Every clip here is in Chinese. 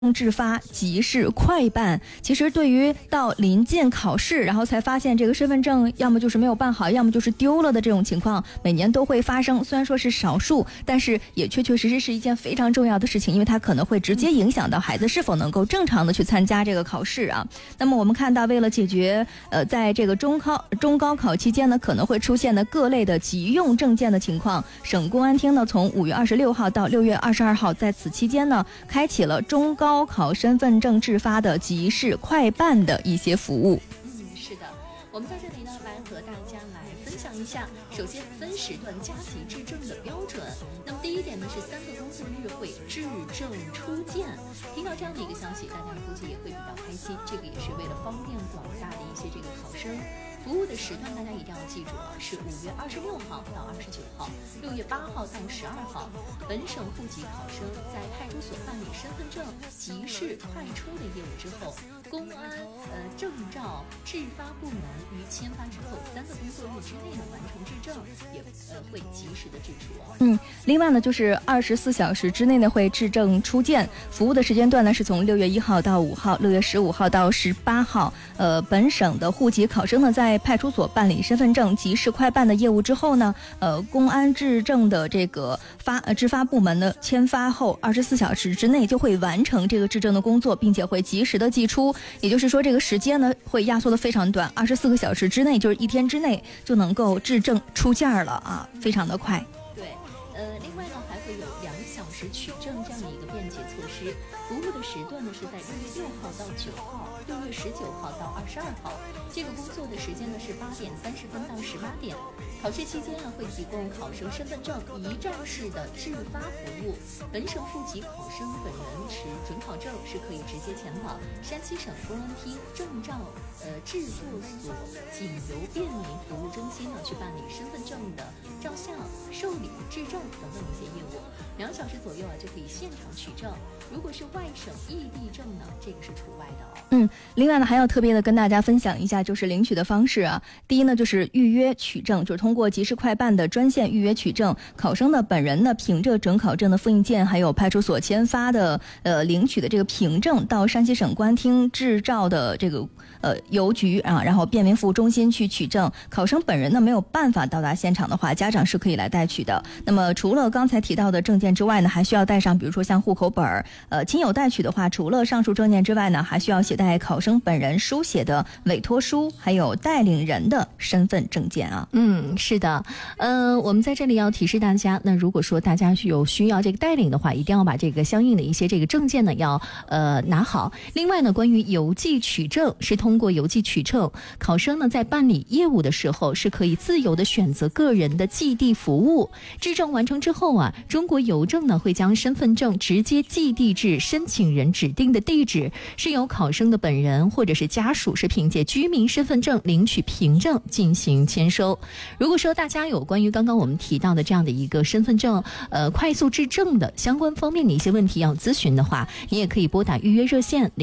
制发、急事、快办，其实对于到临近考试，然后才发现这个身份证要么就是没有办好，要么就是丢了的这种情况，每年都会发生。虽然说是少数，但是也确确实实是一件非常重要的事情，因为它可能会直接影响到孩子是否能够正常的去参加这个考试啊。那么我们看到，为了解决在这个中高考期间呢，可能会出现的各类的急用证件的情况，省公安厅呢从5月26号到6月22号，在此期间呢，开启了中高考身份证制发的急事快办的一些服务。 是的，我们在这里呢来和大家来分享一下，首先分时段加急制证的标准。那么第一点呢是3个工作日会制证出件。听到这样的一个消息，大家估计也会比较开心，这个也是为了方便广大的一些这个考生。服务的时段大家一定要记住了，是5月26号到29号，6月8号到12号。本省户籍考生在派出所办理身份证急事快出的业务之后，公安证照制发部门于签发之后3个工作日之内呢完成制证，也会及时的制出。 另外呢，就是24小时之内呢会制证出件，服务的时间段呢是从6月1号到5号，6月15号到18号。本省的户籍考生呢在派出所办理身份证急事快办的业务之后呢，公安制证的这个制发部门呢签发后24小时之内就会完成这个制证的工作，并且会及时的寄出。也就是说，这个时间呢会压缩的非常短，24个小时之内，就是1天之内就能够制证出件了啊，非常的快。 对，另外呢还会有2小时取证这样的一个便捷措施。服务的时段呢是在6月6号到9号，6月19号到22号。这个工作的时间呢是8点30分到18点。考试期间呢会提供考生身份证一站式的制发服务。本省户籍考生本人持准考证是可以直接前往山西省公安厅证照制作所警邮便民服务中心呢去办理身份证的照相、受理、制证等等一些业务。2小时左右就可以现场取证。如果是外省异地证呢，这个是除外的哦。 另外呢，还要特别的跟大家分享一下，就是领取的方式啊。第一呢，就是预约取证，就是通过急事快办的专线预约取证。考生的本人呢，凭着准考证的复印件，还有派出所签发的领取的这个凭证，到山西省公安厅制照的这个邮局啊，然后便民服务中心去取证。考生本人呢没有办法到达现场的话，家长是可以来代取的。那么除了刚才提到的证件之外呢，还需要带上，比如说像户口本儿。亲友代取的话，除了上述证件之外呢，还需要携带考生本人书写的委托书，还有带领人的身份证件啊。 是的，我们在这里要提示大家，那如果说大家有需要这个带领的话，一定要把这个相应的一些这个证件呢要拿好。另外呢，关于邮寄取证，是通过邮寄取证，考生呢在办理业务的时候是可以自由的选择个人的寄递服务。制证完成之后啊，中国邮政呢会将身份证直接寄递至申请人指定的地址，是由考生的本人或者是家属是凭借居民身份证领取凭证进行签收。如果说大家有关于刚刚我们提到的这样的一个身份证快速制证的相关方面的一些问题要咨询的话，你也可以拨打预约热线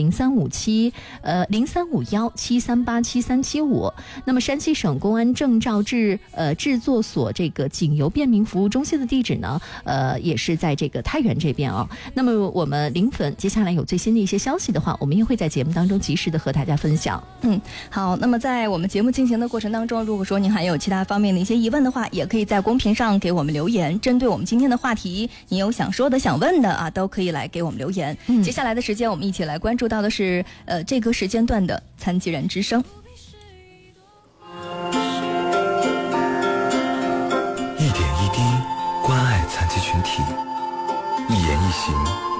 0351738775。那么山西省公安证照制作所这个警邮便民服务中心的地址呢也是在这个太原这边啊。那么我们零粉接下来有最新的一些消息的话，我们也会在节目当中及时的和大家分享。 好，那么在我们节目进行的过程当中，如果说您还有其他方面的一些疑问的话，也可以在公屏上给我们留言，针对我们今天的话题，你有想说的想问的啊，都可以来给我们留言。接下来的时间我们一起来关注到的是这个时间段的残疾人之声。 一点一滴关爱残疾群体，一言一行